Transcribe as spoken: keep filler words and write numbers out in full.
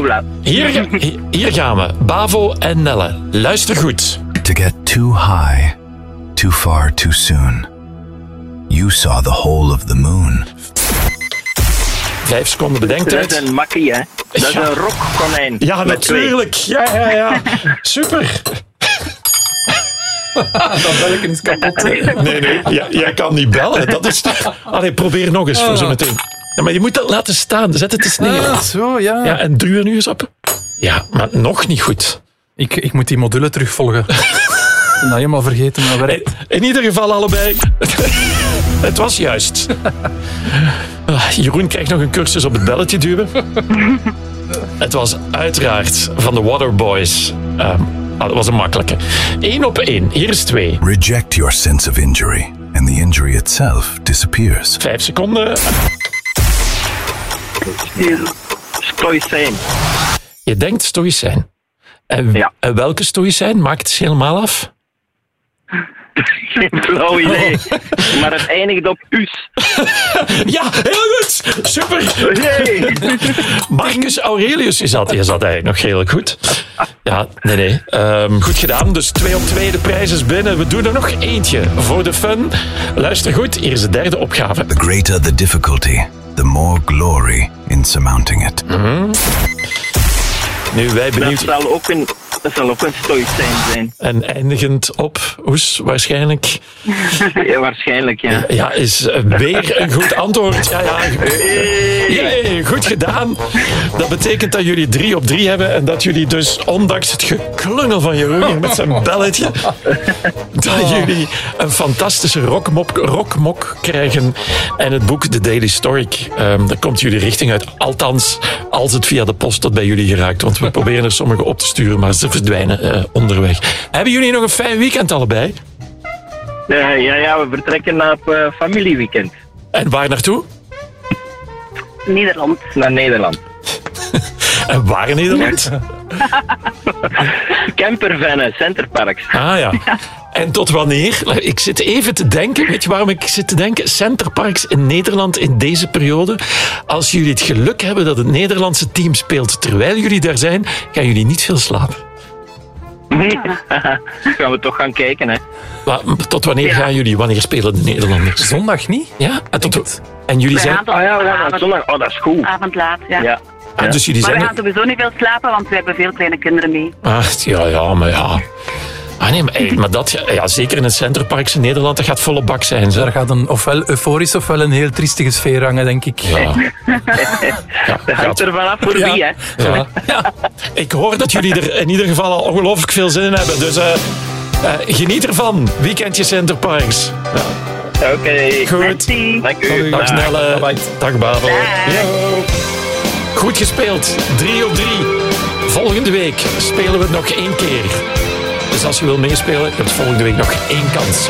Hola. Hier, ga- hier gaan we. Bavo en Nelle. Luister goed. To get too high, too far too soon. You saw the whole of the moon. Vijf seconden Dat bedenktijd. is een makkie, hè. Dat is Ja. een rockkonijn. Ja, met twee. natuurlijk. Ja, ja, ja. Super. Dat belletje is kapot. Nee, nee. Ja, jij kan niet bellen. Dat is... Allee, probeer nog eens voor zo meteen. Ja, maar je moet dat laten staan. Zet het eens neer. Ah, zo, ja. Ja, en duw er nu eens op. Ja, maar nog niet goed. Ik, ik moet die module terugvolgen. Nou, helemaal vergeten. Maar werk. In ieder geval allebei. Het was juist. Ah, Jeroen krijgt nog een cursus op het belletje duwen. Het was uiteraard van de Waterboys. Um, ah, dat was een makkelijke. Eén op één. Hier is twee. Reject your sense of injury, and the injury itself disappears. Vijf seconden. Stoïcijn. Je denkt stoïcijn. En, Ja. en welke stoïcijn? Maakt het eens helemaal af. Geen flauw idee. Maar het eindigt op us. Ja, heel goed. Super. Yay. Marcus Aurelius, je zat, je zat eigenlijk nog redelijk goed. Ja, nee, nee. Um, goed gedaan. Dus twee op twee, de prijs is binnen. We doen er nog eentje voor de fun. Luister goed, hier is de derde opgave. The greater the difficulty, the more glory in surmounting it. Nu, wij Dat benieuwd. zal ook een, dat zal ook een stoïcijn zijn. En eindigend op Oes, waarschijnlijk. Ja, waarschijnlijk, ja. Ja, is uh, weer een goed antwoord. Ja, ja. Jee, goed gedaan. Dat betekent dat jullie drie op drie hebben en dat jullie dus, ondanks het geklungel van Jeroen hier met zijn belletje, dat jullie een fantastische rockmok, rockmok krijgen en het boek The Daily Historic. Um, daar komt jullie richting uit. Althans, als het via de post tot bij jullie geraakt. Want we proberen er sommige op te sturen, maar ze verdwijnen uh, onderweg. Hebben jullie nog een fijn weekend allebei? Uh, ja, ja, we vertrekken naar het uh, familieweekend. En waar naartoe? Nederland. Naar Nederland. En waar in Nederland? Campervennen, Centerparks. Ah ja. En tot wanneer? Ik zit even te denken, weet je waarom ik zit te denken? Centerparks in Nederland in deze periode. Als jullie het geluk hebben dat het Nederlandse team speelt terwijl jullie daar zijn, gaan jullie niet veel slapen. Gaan we toch gaan kijken, hè. Maar tot wanneer Ja. gaan jullie? Wanneer spelen de Nederlanders? Zondag niet? Ja? En, tot, en jullie We zijn... gaan tot Oh ja, we gaan naar avond, zondag. Oh, dat is goed. avond laat, ja. Ja. Ah, dus jullie Maar we zijn... gaan sowieso niet veel slapen, want we hebben veel kleine kinderen mee. Ah, ja, ja, maar ja... Ah nee, maar, hey, maar dat, ja, zeker in het Centerparks in Nederland, dat gaat volle bak zijn. Zo. Daar gaat een ofwel euforisch ofwel een heel triestige sfeer hangen, denk ik. Ja. Ja, Dat hangt er vanaf voor Ja. wie, hè. ja. Ja. Ik hoor dat jullie er in ieder geval al ongelooflijk veel zin in hebben. Dus uh, uh, geniet ervan. Weekendje Centerparks. Ja. Oké. Goed. Merci. Dank u. Dag Snelle. Bye. Dag Bavo. Dag. Yo. Goed gespeeld. Drie op drie. Volgende week spelen we het nog één keer. Dus als je wil meespelen, je hebt volgende week nog één kans